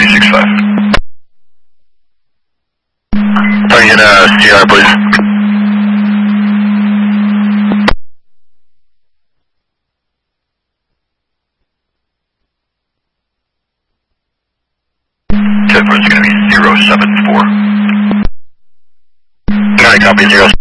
265. Target CR, please. Tip is going to be 074. County copy 0.